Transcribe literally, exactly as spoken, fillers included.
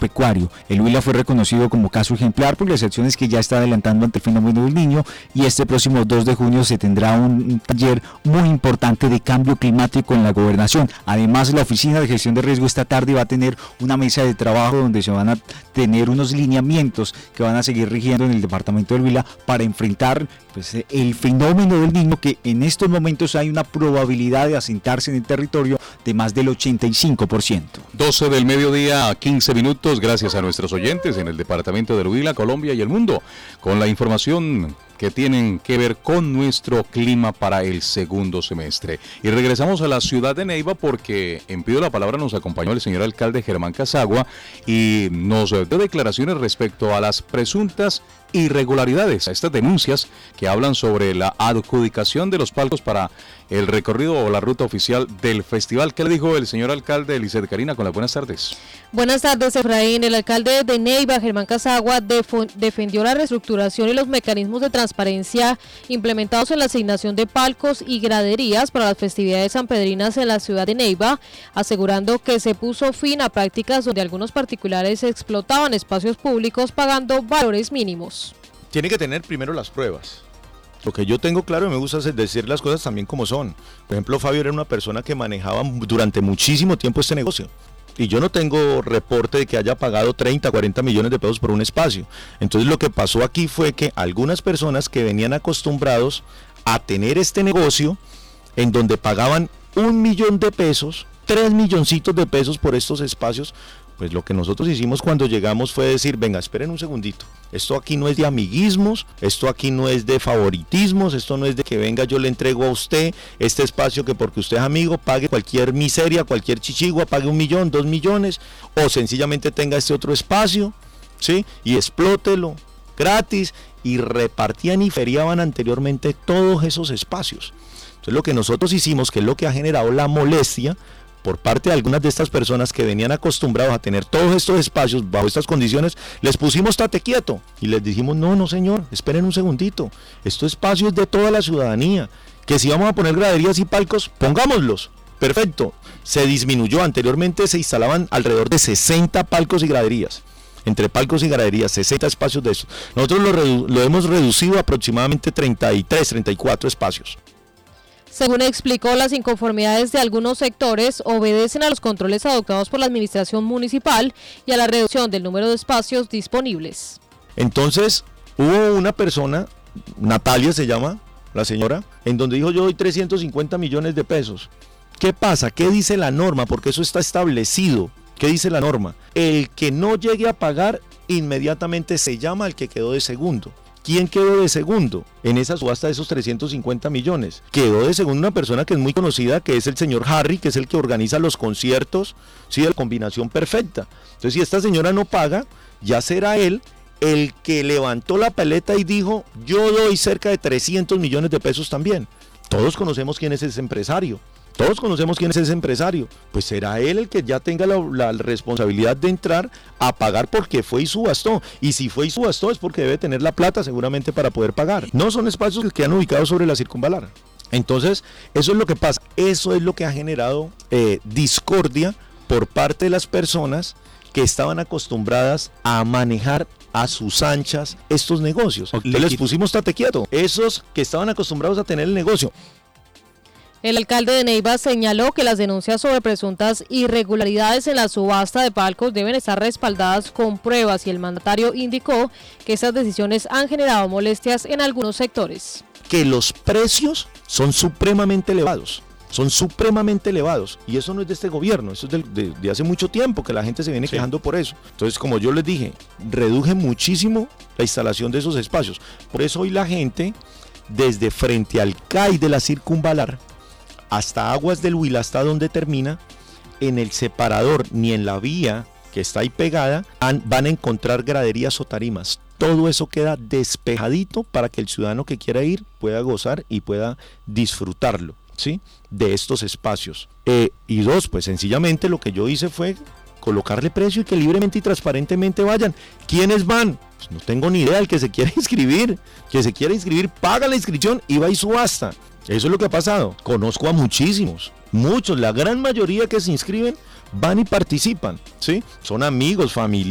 agropecuario. El Huila fue reconocido como caso ejemplar por las acciones que ya está adelantando ante el fenómeno del Niño, y este próximo dos de junio se tendrá un, un taller muy importante de cambio climático en la gobernación. Además, la Oficina de Gestión de Riesgo esta tarde va a tener una mesa de trabajo donde se van a tener unos lineamientos que van a seguir rigiendo en el departamento del Huila para enfrentar pues, el fenómeno del Niño, que en estos momentos hay una probabilidad de asentarse en el territorio de más del ochenta y cinco por ciento. doce del mediodía a quince minutos, gracias a nuestros oyentes en el departamento del Huila, Colombia y el mundo, con la información que tienen que ver con nuestro clima para el segundo semestre. Y regresamos a la ciudad de Neiva porque en Pido la Palabra nos acompañó el señor alcalde Germán Casagua y nos dio declaraciones respecto a las presuntas irregularidades, a estas denuncias que hablan sobre la adjudicación de los palcos para el recorrido o la ruta oficial del festival. ¿Qué le dijo el señor alcalde Lizeth Karina? Con las buenas tardes. Buenas tardes, Efraín. El alcalde de Neiva, Germán Casagua, defo- defendió la reestructuración y los mecanismos de transparencia implementados en la asignación de palcos y graderías para las festividades sanpedrinas en la ciudad de Neiva, asegurando que se puso fin a prácticas donde algunos particulares explotaban espacios públicos pagando valores mínimos. Tiene que tener primero las pruebas. Lo que yo tengo claro, y me gusta decir las cosas también como son. Por ejemplo, Fabio era una persona que manejaba durante muchísimo tiempo este negocio. Y yo no tengo reporte de que haya pagado treinta, cuarenta millones de pesos por un espacio. Entonces lo que pasó aquí fue que algunas personas que venían acostumbrados a tener este negocio, en donde pagaban un millón de pesos, tres milloncitos de pesos por estos espacios, pues lo que nosotros hicimos cuando llegamos fue decir, venga, esperen un segundito, esto aquí no es de amiguismos, esto aquí no es de favoritismos, esto no es de que venga yo le entrego a usted este espacio que porque usted es amigo pague cualquier miseria, cualquier chichigua, pague un millón, dos millones, o sencillamente tenga este otro espacio, ¿sí? Y explótelo gratis, y repartían y feriaban anteriormente todos esos espacios. Entonces lo que nosotros hicimos, que es lo que ha generado la molestia, por parte de algunas de estas personas que venían acostumbrados a tener todos estos espacios bajo estas condiciones, les pusimos tate quieto y les dijimos, no, no señor, esperen un segundito, estos espacios de toda la ciudadanía, que si vamos a poner graderías y palcos, pongámoslos, perfecto. Se disminuyó, anteriormente se instalaban alrededor de sesenta palcos y graderías, entre palcos y graderías, sesenta espacios de esos. Nosotros lo, redu- lo hemos reducido a aproximadamente treinta y tres, treinta y cuatro espacios. Según explicó, las inconformidades de algunos sectores obedecen a los controles adoptados por la administración municipal y a la reducción del número de espacios disponibles. Entonces, hubo una persona, Natalia se llama, la señora, en donde dijo yo doy trescientos cincuenta millones de pesos. ¿Qué pasa? ¿Qué dice la norma? Porque eso está establecido. ¿Qué dice la norma? El que no llegue a pagar, inmediatamente se llama al que quedó de segundo. ¿Quién quedó de segundo en esa subasta de esos trescientos cincuenta millones? Quedó de segundo una persona que es muy conocida, que es el señor Harry, que es el que organiza los conciertos, sí, de la combinación perfecta. Entonces, si esta señora no paga, ya será él el que levantó la paleta y dijo, yo doy cerca de trescientos millones de pesos también. Todos conocemos quién es ese empresario. Todos conocemos quién es ese empresario, pues será él el que ya tenga la, la responsabilidad de entrar a pagar porque fue y subastó, y si fue y subastó es porque debe tener la plata seguramente para poder pagar. No son espacios que quedan ubicados sobre la circunvalar. Entonces, eso es lo que pasa, eso es lo que ha generado eh, discordia por parte de las personas que estaban acostumbradas a manejar a sus anchas estos negocios. Entonces, les pusimos tate quieto, esos que estaban acostumbrados a tener el negocio. El alcalde de Neiva señaló que las denuncias sobre presuntas irregularidades en la subasta de palcos deben estar respaldadas con pruebas y el mandatario indicó que esas decisiones han generado molestias en algunos sectores. Que los precios son supremamente elevados, son supremamente elevados y eso no es de este gobierno, eso es de, de, de hace mucho tiempo que la gente se viene sí. quejando por eso. Entonces, como yo les dije, reduje muchísimo la instalación de esos espacios. Por eso hoy la gente, desde frente al C A I de la Circunvalar, hasta Aguas del Huila, hasta donde termina, en el separador ni en la vía que está ahí pegada, van, van a encontrar graderías o tarimas. Todo eso queda despejadito para que el ciudadano que quiera ir pueda gozar y pueda disfrutarlo, ¿sí? De estos espacios. Eh, y dos, pues sencillamente lo que yo hice fue colocarle precio y que libremente y transparentemente vayan. ¿Quiénes van? Pues no tengo ni idea. El que se quiera inscribir, que se quiera inscribir, paga la inscripción y va y subasta. Eso es lo que ha pasado. Conozco a muchísimos, muchos, la gran mayoría que se inscriben van y participan, ¿sí? Son amigos, familiares.